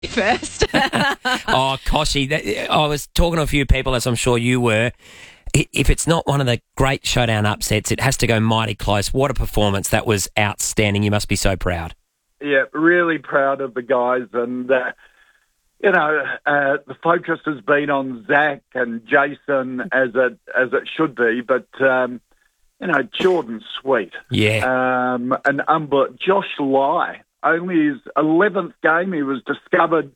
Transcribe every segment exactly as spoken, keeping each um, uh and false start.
first. Oh, Koshy, that, I was talking to a few people, as I'm sure you were. I- If it's not one of the great showdown upsets, it has to go mighty close. What a performance. That was outstanding. You must be so proud. Yeah, really proud of the guys. And, uh, you know, uh, the focus has been on Zach and Jason as it, as it should be. But, um, you know, Jordan Sweet. Yeah. Um, and Umber, Josh Lai, only his eleventh game. He was discovered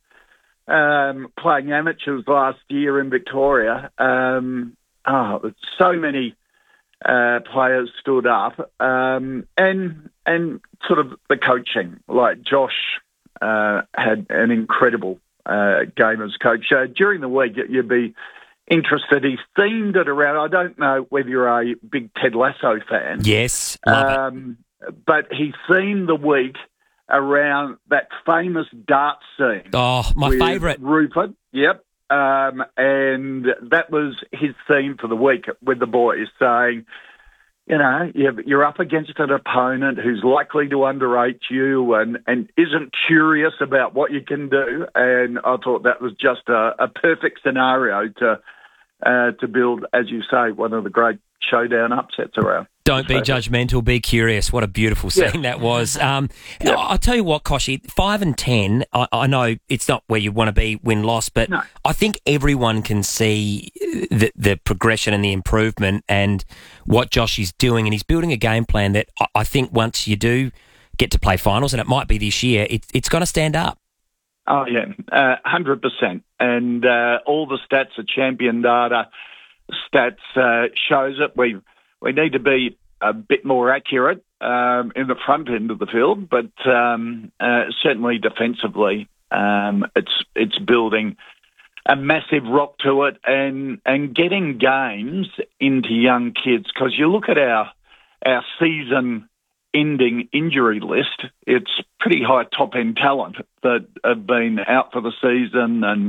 um, playing amateurs last year in Victoria. Um, oh, so many uh, players stood up. Um, and and sort of the coaching. Like Josh uh, had an incredible uh, game as coach. Uh, during the week, you'd be interested. He themed it around, I don't know whether you're a big Ted Lasso fan. Yes, love um, But he themed the week around that famous dart scene. it. Oh, my with favourite. Rupert, yep. Um, and that was his theme for the week with the boys, saying, you know, you're you're up against an opponent who's likely to underrate you and, and isn't curious about what you can do. And I thought that was just a, a perfect scenario to uh, to build, as you say, one of the great showdown upsets around. Don't be judgmental, be curious. What a beautiful scene Yeah. that was. Um, Yeah. I'll tell you what, Koshy, five and ten, I, I know it's not where you want to be win-loss, but No. I think everyone can see the, the progression and the improvement and what Josh is doing, and he's building a game plan that I, I think once you do get to play finals, and it might be this year, it, it's going to stand up. Oh, yeah, uh, one hundred percent. And uh, all the stats, the champion data stats uh, shows it. We we need to be a bit more accurate um, in the front end of the field, but um, uh, certainly defensively, um, it's it's building a massive rock to it and and getting games into young kids. Because you look at our our season ending injury list, it's pretty high top end talent that have been out for the season, and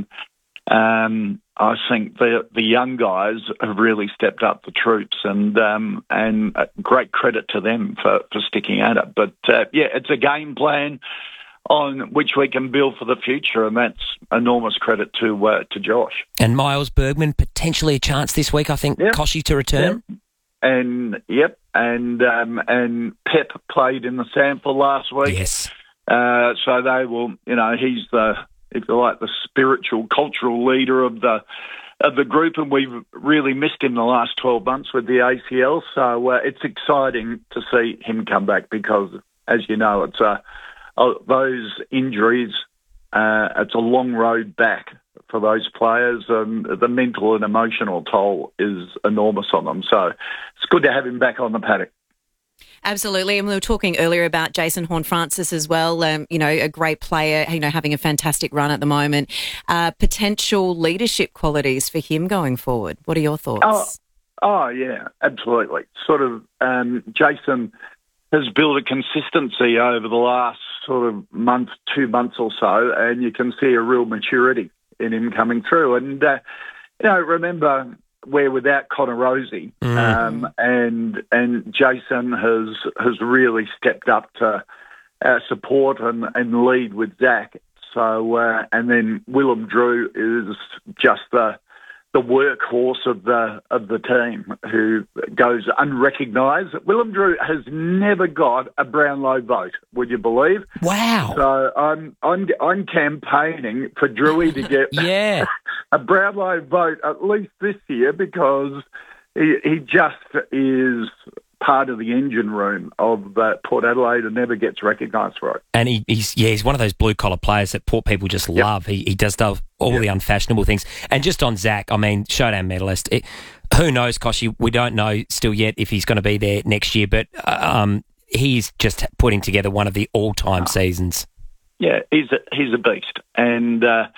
um, I think the the young guys have really stepped up the troops, and um, and great credit to them for, for sticking at it. But uh, yeah, it's a game plan on which we can build for the future, and that's enormous credit to uh, to Josh. And Miles Bergman, potentially a chance this week, I think, Yeah. Koshy, to return. Yeah. And yep, and um, and Pep played in the sample last week. Yes. Uh, so they will, you know, he's the, if you like, the spiritual, cultural leader of the of the group, and we've really missed him the last twelve months with the A C L. So uh, it's exciting to see him come back because, as you know, it's a, uh, those injuries. Uh, it's a long road back for those players, and the mental and emotional toll is enormous on them. So it's good to have him back on the paddock. Absolutely. And we were talking earlier about Jason Horne-Francis as well, um, you know, a great player, you know, having a fantastic run at the moment. Uh, potential leadership qualities for him going forward. What are your thoughts? Oh, oh yeah, absolutely. Sort of um, Jason has built a consistency over the last sort of month, two months or so, and you can see a real maturity in him coming through. And, uh, you know, remember, we're without Connor Rosie, Mm. um, and and Jason has has really stepped up to uh, support and, and lead with Zach. So, uh, and then Willem Drew is just the the workhorse of the of the team, who goes unrecognised. Willem Drew has never got a Brownlow vote. Would you believe? Wow. So I'm I'm I'm campaigning for Drewy to get Yeah. a Brownlow vote at least this year, because he he just is part of the engine room of uh, Port Adelaide and never gets recognised for it. And he, he's yeah, he's one of those blue collar players that Port people just Yep. love. He he does stuff, all Yep. the unfashionable things. And just on Zach, I mean, showdown medalist. It, who knows, Koshy? We don't know still yet if he's going to be there next year. But um, he's just putting together one of the all time Oh. seasons. Yeah, he's a, he's a beast, and uh,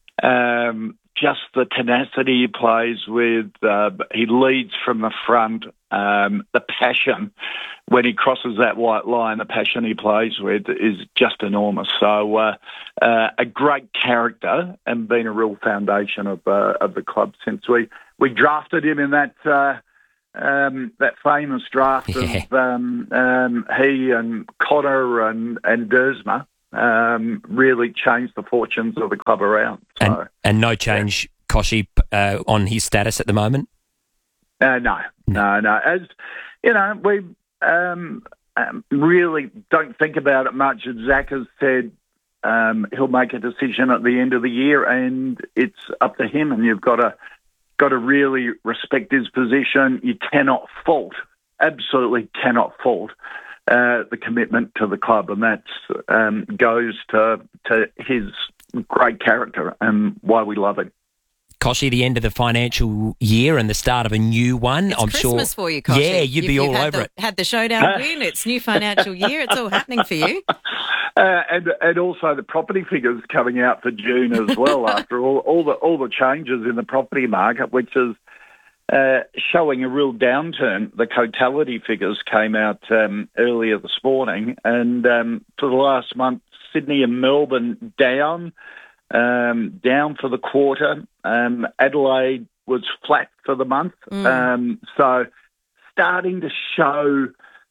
um, just the tenacity he plays with. Uh, he leads from the front. Um, the passion when he crosses that white line, the passion he plays with is just enormous. So uh, uh, a great character, and been a real foundation of uh, of the club since we, we drafted him in that uh, um, that famous draft Yeah. of um, um, he and Cotter and and Dersma. um, really changed the fortunes of the club around. So, and, and no change, yeah. Kochie, uh, on his status at the moment? Uh, no, no, no. As you know, we um, um, really don't think about it much. Zach has said um, he'll make a decision at the end of the year, and it's up to him. And you've got to got to really respect his position. You cannot fault, absolutely cannot fault uh, the commitment to the club, and that um, goes to to his great character and why we love him. Kochie, the end of the financial year and the start of a new one. It's I'm Christmas sure. for you, Kochie. Yeah, you'd you've, be you've all had over the, it. Had the showdown win. It's new financial year. It's all happening for you. Uh, and and also the property figures coming out for June as well. After all, all the all the changes in the property market, which is uh, showing a real downturn. The Cotality figures came out um, earlier this morning, and um, for the last month, Sydney and Melbourne down. Um, down for the quarter. Um, Adelaide was flat for the month. Mm. Um, so starting to show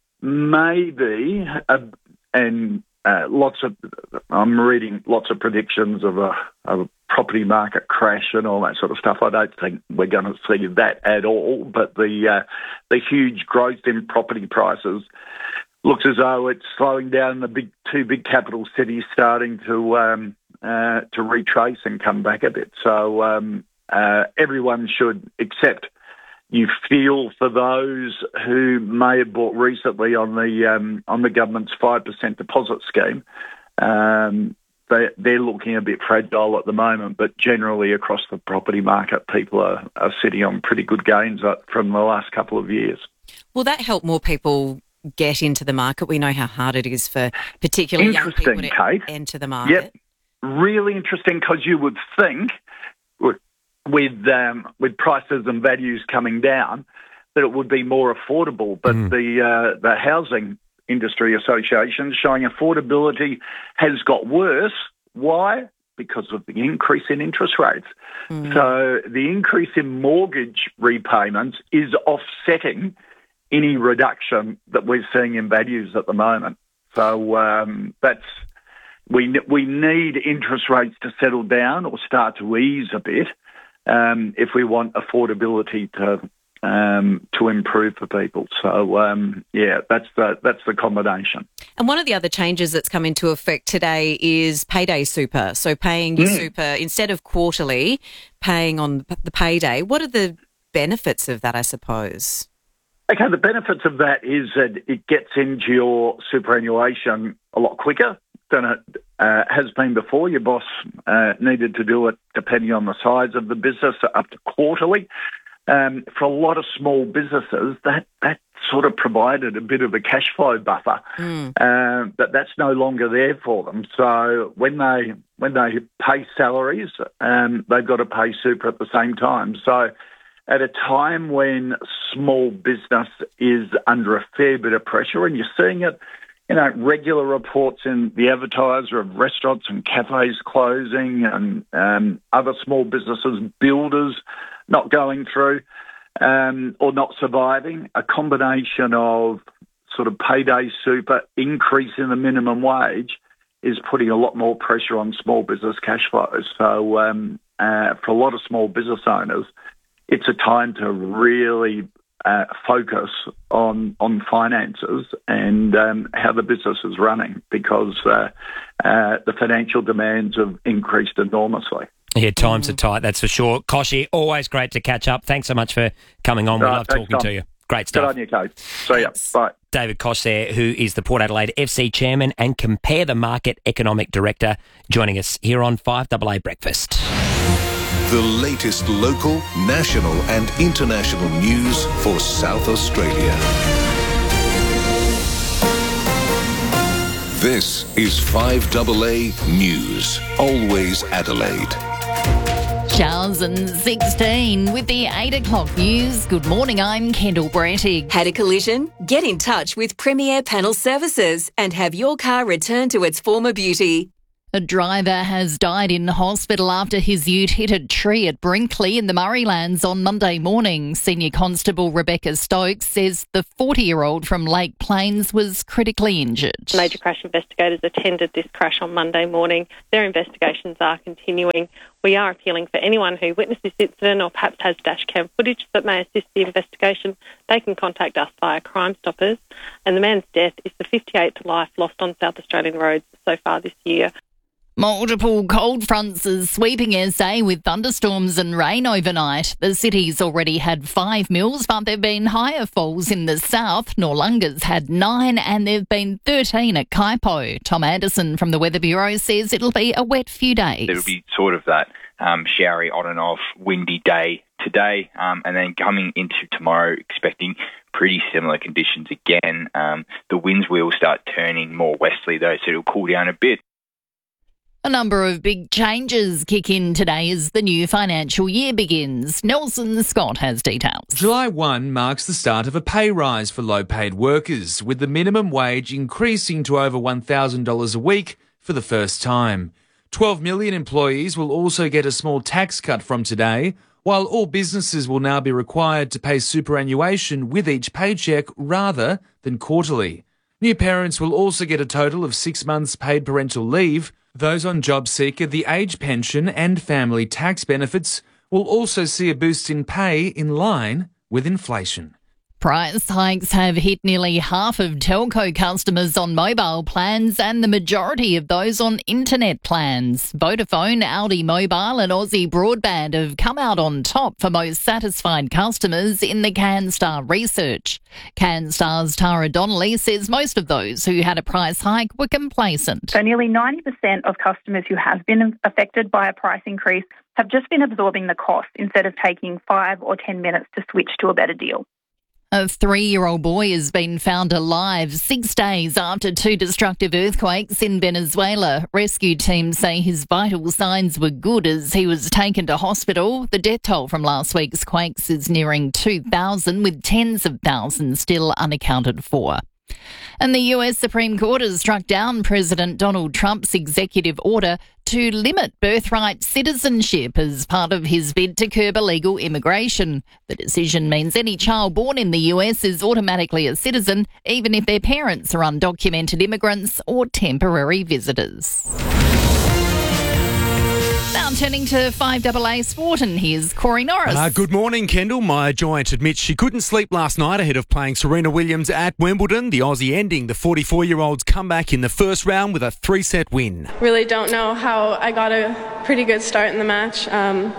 maybe, a, and uh, lots of, I'm reading lots of predictions of a, of a property market crash and all that sort of stuff. I don't think we're going to see that at all, but the uh, the huge growth in property prices looks as though it's slowing down. The big two big capital cities starting to um, uh, to retrace and come back a bit. So um, uh, everyone should accept. You feel for those who may have bought recently on the um, on the government's five percent deposit scheme. Um, they, they're looking a bit fragile at the moment, but generally across the property market, people are, are sitting on pretty good gains from the last couple of years. Will that help more people get into the market? We know how hard it is for particularly young people to Kate. enter the market. Yep, really interesting, because you would think with um, with prices and values coming down that it would be more affordable, but mm. the uh, the Housing Industry Association showing affordability has got worse. Why? Because of the increase in interest rates. Mm. So the increase in mortgage repayments is offsetting any reduction that we're seeing in values at the moment. So um, that's we we need interest rates to settle down or start to ease a bit um, if we want affordability to um, to improve for people. So um, yeah, that's the that's the combination. And one of the other changes that's come into effect today is payday super. So paying your mm. super instead of quarterly, paying on the payday. What are the benefits of that, I suppose? Okay, the benefits of that is that it gets into your superannuation a lot quicker than it uh, has been before. Your boss uh, needed to do it, depending on the size of the business, up to quarterly. Um, for a lot of small businesses, that, that sort of provided a bit of a cash flow buffer, mm. uh, but that's no longer there for them. So when they when they pay salaries, um, they've got to pay super at the same time. So at a time when small business is under a fair bit of pressure, and you're seeing it, you know, regular reports in the Advertiser of restaurants and cafes closing and um, other small businesses, builders not going through um, or not surviving, a combination of sort of payday super, increase in the minimum wage is putting a lot more pressure on small business cash flows. So um, uh, for a lot of small business owners, it's a time to really uh, focus on on finances and um, how the business is running, because uh, uh, the financial demands have increased enormously. Yeah, times mm. are tight, that's for sure. Kochie, always great to catch up. Thanks so much for coming on. We right, love talking Tom. to you. Great stuff. Good on you, Kate. See ya. Bye. David Koch there, who is the Port Adelaide F C chairman and Compare the Market economic director, joining us here on five A A Breakfast. The latest local, national and international news for South Australia. This is five A A News, always Adelaide. Showers and sixteen with the eight o'clock news. Good morning, I'm Kendall Brettig. Had a collision? Get in touch with Premier Panel Services and have your car returned to its former beauty. A driver has died in hospital after his ute hit a tree at Brinkley in the Murraylands on Monday morning. Senior Constable Rebecca Stokes says the forty-year-old from Lake Plains was critically injured. Major crash investigators attended this crash on Monday morning. Their investigations are continuing. We are appealing for anyone who witnessed this incident or perhaps has dash cam footage that may assist the investigation. They can contact us via Crime Stoppers. And the man's death is the fifty-eighth life lost on South Australian roads so far this year. Multiple cold fronts are sweeping S A with thunderstorms and rain overnight. The city's already had five mils, but there have been higher falls in the south. Noarlunga's had nine and there have been thirteen at Kaipo. Tom Anderson from the Weather Bureau says it'll be a wet few days. It'll be sort of that um, showery on and off, windy day today, um, and then coming into tomorrow expecting pretty similar conditions again. Um, the winds will start turning more westerly though, so it'll cool down a bit. A number of big changes kick in today as the new financial year begins. Nelson Scott has details. July first marks the start of a pay rise for low-paid workers, with the minimum wage increasing to over one thousand dollars a week for the first time. twelve million employees will also get a small tax cut from today, while all businesses will now be required to pay superannuation with each paycheck rather than quarterly. New parents will also get a total of six months paid parental leave. Those on JobSeeker, the age pension and family tax benefits will also see a boost in pay in line with inflation. Price hikes have hit nearly half of telco customers on mobile plans and the majority of those on internet plans. Vodafone, Aldi Mobile and Aussie Broadband have come out on top for most satisfied customers in the CanStar research. CanStar's Tara Donnelly says most of those who had a price hike were complacent. So nearly ninety percent of customers who have been affected by a price increase have just been absorbing the cost instead of taking five or ten minutes to switch to a better deal. A three-year-old boy has been found alive six days after two destructive earthquakes in Venezuela. Rescue teams say his vital signs were good as he was taken to hospital. The death toll from last week's quakes is nearing two thousand, with tens of thousands still unaccounted for. And the U S Supreme Court has struck down President Donald Trump's executive order to limit birthright citizenship as part of his bid to curb illegal immigration. The decision means any child born in the U S is automatically a citizen, even if their parents are undocumented immigrants or temporary visitors. Now turning to five A A Sport, and here's Corey Norris. Uh, good morning, Kendall. My giant admits she couldn't sleep last night ahead of playing Serena Williams at Wimbledon. The Aussie ending the forty-four-year-old's comeback in the first round with a three-set win. Really don't know how I got a pretty good start in the match. Um,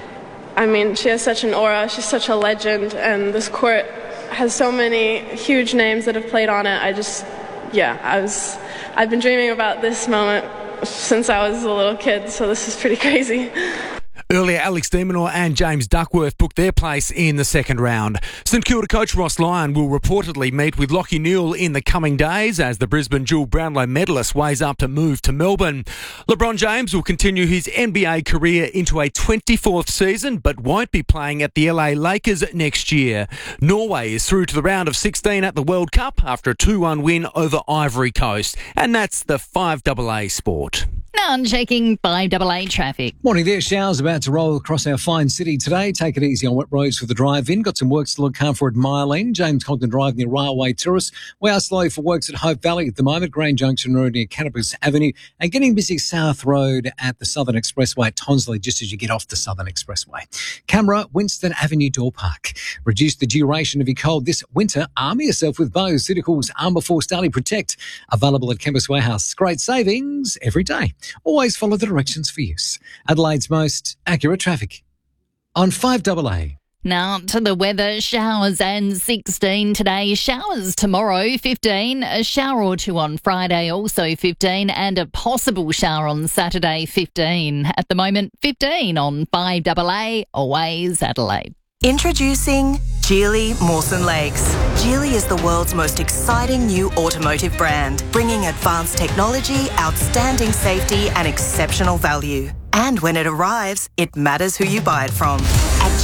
I mean, she has such an aura. She's such a legend, and this court has so many huge names that have played on it. I just, yeah, I was, I've been dreaming about this moment since I was a little kid, so this is pretty crazy. Earlier, Alex de Minaur and James Duckworth booked their place in the second round. St Kilda coach Ross Lyon will reportedly meet with Lachie Newell in the coming days as the Brisbane dual Brownlow medalist weighs up to move to Melbourne. LeBron James will continue his N B A career into a twenty-fourth season, but won't be playing at the L A Lakers next year. Norway is through to the round of sixteen at the World Cup after a two one win over Ivory Coast. And that's the five A A Sport. Now checking five A A traffic. Morning there. Showers about to roll across our fine city today. Take it easy on wet roads for the drive-in. Got some works to look out for at Mile End, James Cogden Drive near Railway Tourist. We are slow for works at Hope Valley at the moment. Grain Junction Road near Cannabis Avenue. And getting busy South Road at the Southern Expressway at Tonsley just as you get off the Southern Expressway. Camera, Winston Avenue Door Park. Reduce the duration of your cold this winter. Arm yourself with Bose Ceuticals Armour Force Daily Protect. Available at Chemist Warehouse. Great savings every day. Always follow the directions for use. Adelaide's most accurate traffic on five A A. Now to the weather. Showers and sixteen today. Showers tomorrow, fifteen. A shower or two on Friday, also fifteen. And a possible shower on Saturday, fifteen. At the moment, fifteen on five A A. Always Adelaide. Introducing Geely Mawson Lakes. Geely is the world's most exciting new automotive brand, bringing advanced technology, outstanding safety and exceptional value. And when it arrives, it matters who you buy it from. At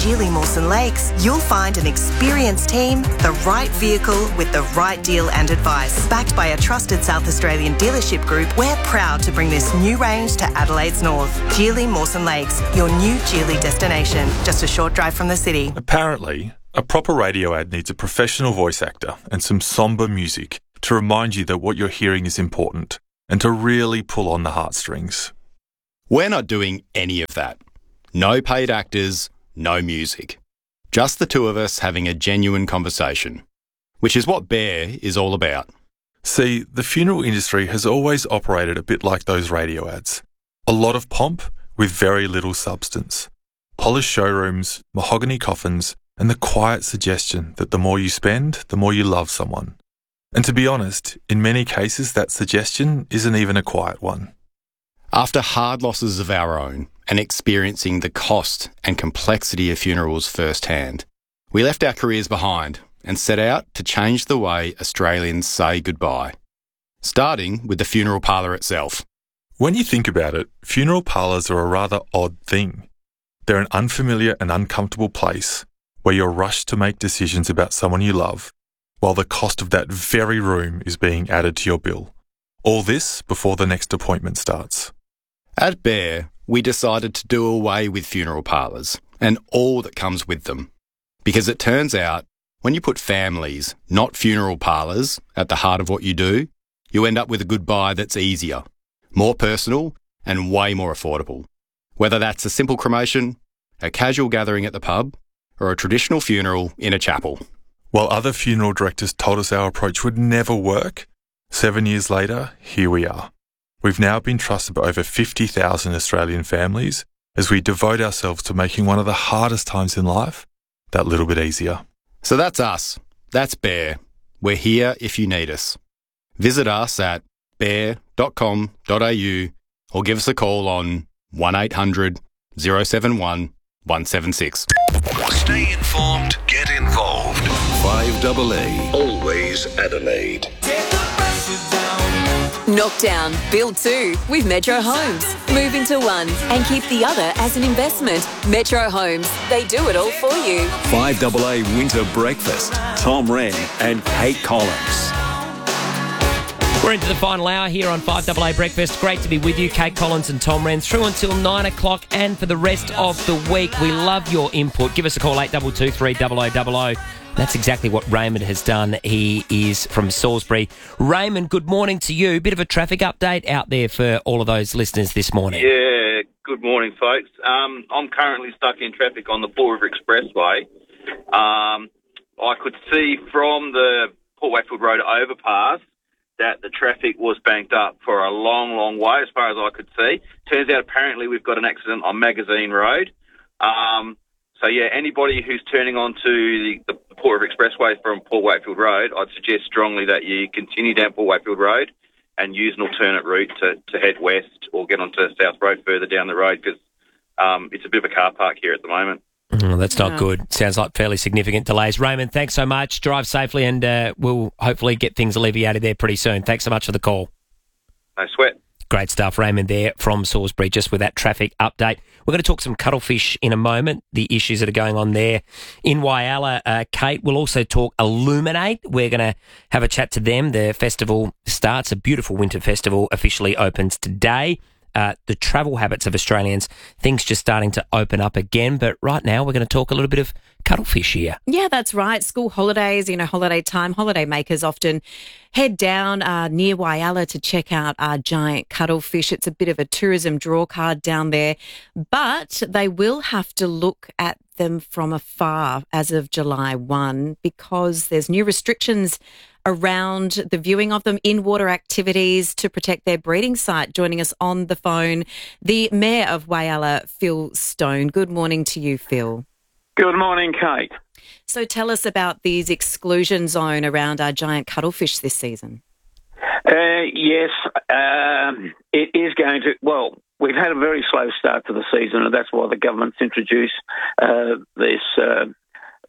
Geely Mawson Lakes, you'll find an experienced team, the right vehicle with the right deal and advice. Backed by a trusted South Australian dealership group, we're proud to bring this new range to Adelaide's north. Geely Mawson Lakes, your new Geely destination, just a short drive from the city. Apparently, a proper radio ad needs a professional voice actor and some sombre music to remind you that what you're hearing is important and to really pull on the heartstrings. We're not doing any of that. No paid actors, no music. Just the two of us having a genuine conversation, which is what Bear is all about. See, the funeral industry has always operated a bit like those radio ads. A lot of pomp with very little substance. Polished showrooms, mahogany coffins, and the quiet suggestion that the more you spend, the more you love someone. And to be honest, in many cases that suggestion isn't even a quiet one. After hard losses of our own and experiencing the cost and complexity of funerals firsthand, we left our careers behind and set out to change the way Australians say goodbye, starting with the funeral parlour itself. When you think about it, funeral parlours are a rather odd thing. They're an unfamiliar and uncomfortable place where you're rushed to make decisions about someone you love, while the cost of that very room is being added to your bill. All this before the next appointment starts. At Bear, we decided to do away with funeral parlours and all that comes with them. Because it turns out, when you put families, not funeral parlours, at the heart of what you do, you end up with a goodbye that's easier, more personal, and way more affordable. Whether that's a simple cremation, a casual gathering at the pub, or a traditional funeral in a chapel. While other funeral directors told us our approach would never work, seven years later, here we are. We've now been trusted by over fifty thousand Australian families as we devote ourselves to making one of the hardest times in life that little bit easier. So that's us. That's Bear. We're here if you need us. Visit us at bear dot com dot a u or give us a call on one eight hundred oh seven one one seven six. Stay informed, get involved. five A A, always Adelaide. Knock down, build two with Metro Homes. Move into one and keep the other as an investment. Metro Homes, they do it all for you. five A A Winter Breakfast. Tom Wren and Kate Collins. We're into the final hour here on five A A Breakfast. Great to be with you, Kate Collins and Tom Wren, through until nine o'clock and for the rest of the week. We love your input. Give us a call, eight two two, three zero zero zero zero. That's exactly what Raymond has done. He is from Salisbury. Raymond, good morning to you. Bit of a traffic update out there for all of those listeners this morning. Yeah, good morning, folks. Um, I'm currently stuck in traffic on the Port River Expressway. Um, I could see from the Port Wakefield Road overpass that the traffic was banked up for a long, long way, as far as I could see. Turns out apparently we've got an accident on Magazine Road. Um, so, yeah, anybody who's turning onto the, the Port River Expressway from Port Wakefield Road, I'd suggest strongly that you continue down Port Wakefield Road and use an alternate route to, to head west or get onto South Road further down the road, because um, it's a bit of a car park here at the moment. Mm, that's not No. good. Sounds like fairly significant delays. Raymond, thanks so much. Drive safely and uh, we'll hopefully get things alleviated there pretty soon. Thanks so much for the call. No sweat. Great stuff, Raymond there from Salisbury, just with that traffic update. We're going to talk some cuttlefish in a moment, the issues that are going on there in Whyalla. Uh, Kate, we'll also talk Illuminate. We're going to have a chat to them. The festival starts, a beautiful winter festival, officially opens today. Uh, the travel habits of Australians, things just starting to open up again. But right now, we're going to talk a little bit of cuttlefish here. Yeah, that's right. School holidays, you know, holiday time. Holiday makers often head down uh, near Whyalla to check out our giant cuttlefish. It's a bit of a tourism draw card down there, but they will have to look at them from afar as of July first because there's new restrictions around the viewing of them in water activities to protect their breeding site. Joining us on the phone, the Mayor of Whyalla, Phil Stone. Good morning to you, Phil. Good morning, Kate. So tell us about these exclusion zone around our giant cuttlefish this season. Uh, yes, um, it is going to, well, we've had a very slow start to the season, and that's why the government's introduced uh, this uh,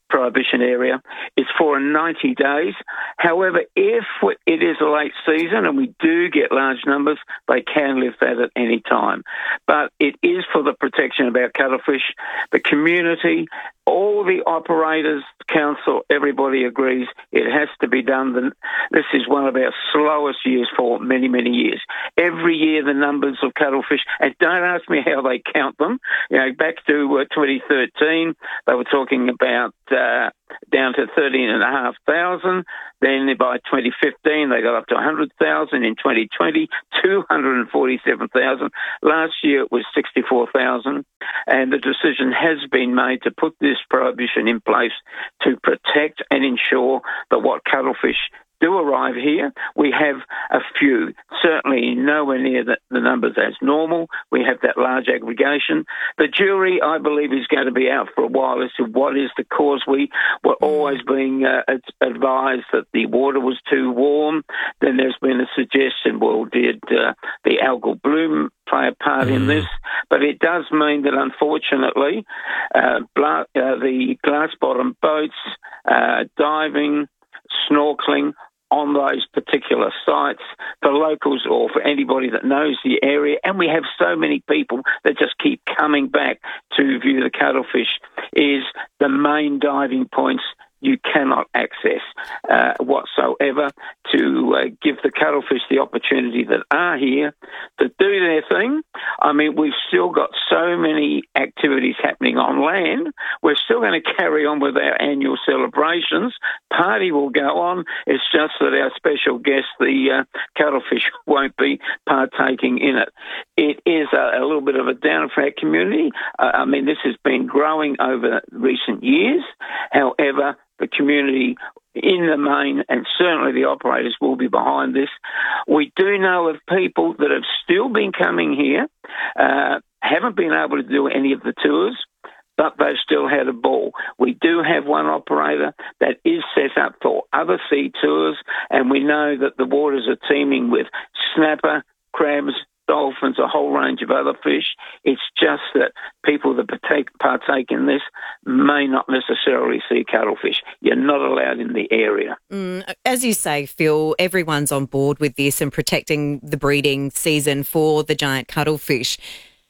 prohibition area. It's for ninety days. However, if it is a late season and we do get large numbers, they can lift that at any time. But it is for the protection of our cuttlefish. The community, all the operators, council, everybody agrees it has to be done. This is one of our slowest years for many, many years. Every year the numbers of cuttlefish, and don't ask me how they count them. You know, back to uh, twenty thirteen, they were talking about uh, down to thirteen and a half thousand. Then by twenty fifteen, they got up to one hundred thousand. In twenty twenty, two hundred forty-seven thousand. Last year it was sixty-four thousand. And the decision has been made to put this prohibition in place to protect and ensure that what cuttlefish do arrive here. We have a few, certainly nowhere near the, the numbers as normal. We have that large aggregation. The jury, I believe, is going to be out for a while as to what is the cause. We were always being uh, advised that the water was too warm. Then there's been a suggestion, well, did uh, the algal bloom play a part mm. in this? But it does mean that, unfortunately, uh, bla- uh, the glass-bottom boats, uh, diving, snorkeling on those particular sites for locals or for anybody that knows the area, and we have so many people that just keep coming back to view the cuttlefish, is the main diving points you cannot access uh, whatsoever, to uh, give the cuttlefish the opportunity that are here to do their thing. I mean, we've still got so many activities happening on land. We're still going to carry on with our annual celebrations. Party will go on. It's just that our special guest, the uh, cuttlefish, won't be partaking in it. It is a, a little bit of a downer for our community. Uh, I mean, this has been growing over recent years. However, the community in the main, and certainly the operators, will be behind this. We do know of people that have still been coming here, uh, haven't been able to do any of the tours, but they've still had a ball. We do have one operator that is set up for other sea tours, and we know that the waters are teeming with snapper, crabs, dolphins, a whole range of other fish. It's just that people that partake, partake in this may not necessarily see cuttlefish. You're not allowed in the area. Mm, as you say, Phil, everyone's on board with this and protecting the breeding season for the giant cuttlefish.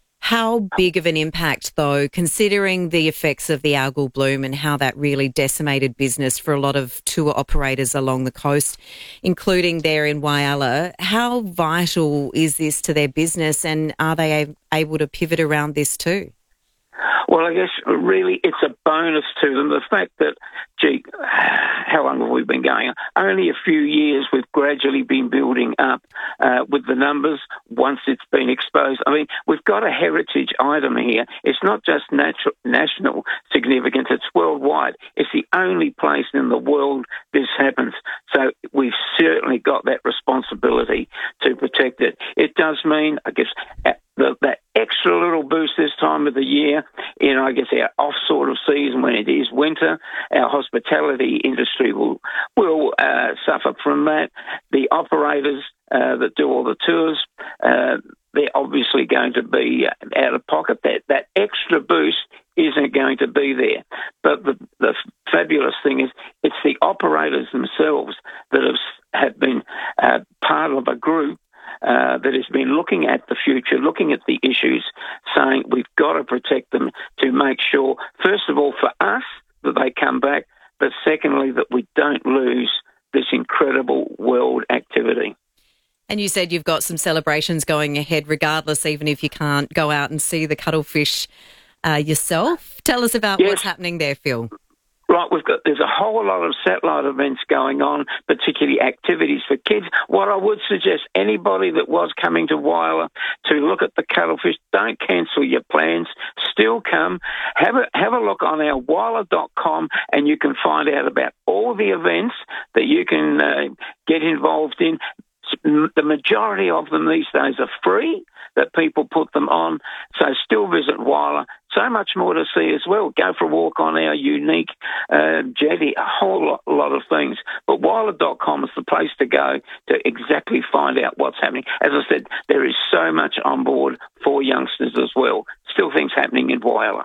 How big of an impact, though, considering the effects of the algal bloom and how that really decimated business for a lot of tour operators along the coast, including there in Whyalla, how vital is this to their business, and are they able to pivot around this too? Well, I guess really it's a bonus to them. The fact that, gee, how long have we been going? Only a few years we've gradually been building up uh, with the numbers once it's been exposed. I mean, we've got a heritage item here. It's not just natural, national significance, it's worldwide. It's the only place in the world this happens. So we've certainly got that responsibility to protect it. It does mean, I guess, the, that extra little boost this time of the year in, I guess, our off sort of season when it is winter. Our hospitality industry will will uh, suffer from that. The operators uh, that do all the tours, uh, they're obviously going to be out of pocket. That that extra boost isn't going to be there. But the, the fabulous thing is it's the operators themselves that have, have been uh, part of a group Uh, that has been looking at the future, looking at the issues, saying we've got to protect them to make sure, first of all, for us, that they come back, but secondly, that we don't lose this incredible world activity. And you said you've got some celebrations going ahead regardless, even if you can't go out and see the cuttlefish uh, yourself. Tell us about yes. what's happening there, Phil. Right, we've got there's a whole lot of satellite events going on, particularly activities for kids. What I would suggest, anybody that was coming to Whyalla to look at the cuttlefish, don't cancel your plans. Still come. Have a have a look on our whyalla dot com, and you can find out about all the events that you can uh, get involved in. The majority of them these days are free, that people put them on. So still visit Whyalla. So much more to see as well. Go for a walk on our unique uh, jetty, a whole lot, lot of things. But whyalla dot com is the place to go to exactly find out what's happening. As I said, there is so much on board for youngsters as well. Still things happening in Whyalla.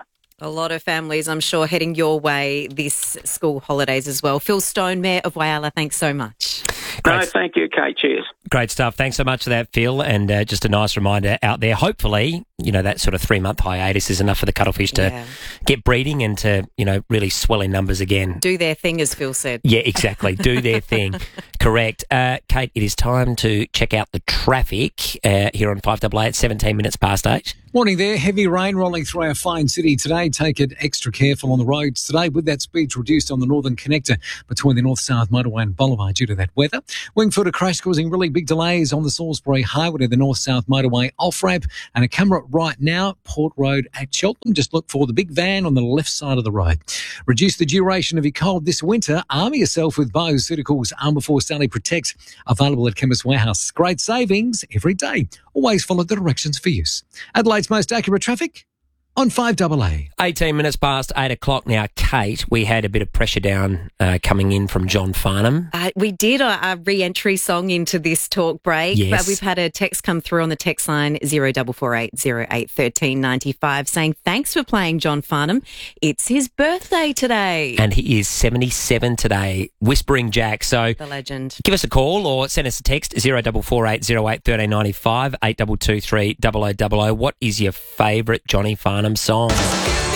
A lot of families, I'm sure, heading your way this school holidays as well. Phil Stone, Mayor of Whyalla, thanks so much. No, thank you, Kate. Cheers. Great stuff. Thanks so much for that, Phil. And uh, just a nice reminder out there. Hopefully, you know, that sort of three-month hiatus is enough for the cuttlefish to Yeah. get breeding and to, you know, really swell in numbers again. Do their thing, as Phil said. Yeah, exactly. Do their thing. Correct. Uh, Kate, it is time to check out the traffic uh, here on five double eight, seventeen minutes past eight. Morning there. Heavy rain rolling through our fine city today. Take it extra careful on the roads today with that speed reduced on the northern connector between the North-South Motorway and Boulevard due to that weather. Wingfield, a crash causing really big delays on the Salisbury Highway to the North-South Motorway off-ramp, and a camera right now, Port Road at Cheltenham. Just look for the big van on the left side of the road. Reduce the duration of your cold this winter. Arm yourself with Bioceuticals Armour four Sally Protect, available at Chemist Warehouse. Great savings every day. Always follow the directions for use. Adelaide's most accurate traffic on five double A. eighteen minutes past eight o'clock now, Kate. We had a bit of pressure down uh, coming in from John Farnham. Uh, we did a, a re-entry song into this talk break. Yes. But we've had a text come through on the text line zero four four eight zero eight one three nine five saying, thanks for playing John Farnham. It's his birthday today. And he is seventy-seven today, Whispering Jack. So The legend. give us a call or send us a text, zero four four eight zero eight one three nine five, eight two two three zero zero zero zero. What is your favourite Johnny Farnham song?